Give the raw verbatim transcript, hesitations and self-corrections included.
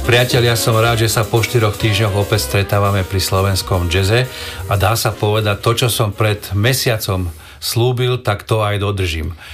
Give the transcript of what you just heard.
Priatelia, som rád, že sa po štyroch týždňoch opäť stretávame pri slovenskom jazze a dá sa povedať, to, čo som pred mesiacom slúbil, tak to aj dodržím.